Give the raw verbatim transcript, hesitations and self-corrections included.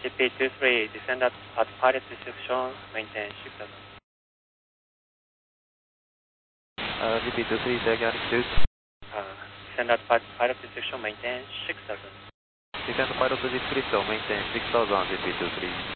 G P two three, descend at, at pilot reception, maintain six seven. Uh, G P two three, say again, excuse. Uh, descend at pi- pilot reception, maintain six seven. Descend pilot descrição, maintain six thousand, G P two three.